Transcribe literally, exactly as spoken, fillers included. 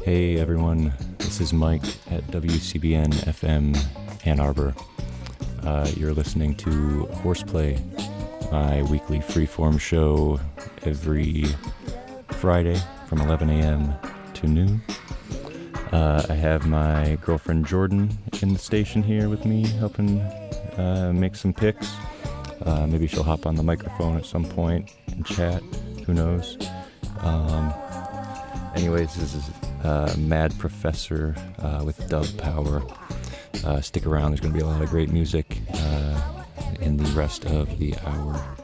Hey everyone, this is Mike at W C B N F M Ann Arbor. Uh, you're listening to Horseplay, my weekly freeform show every Friday from eleven a.m. to noon. Uh, I have my girlfriend Jordan in the station here with me, helping uh, make some picks. Uh, maybe she'll hop on the microphone at some point and chat. Who knows? Um, anyways, this is uh, Mad Professor uh, with Dub Power. Uh, stick around. There's going to be a lot of great music uh, in the rest of the hour.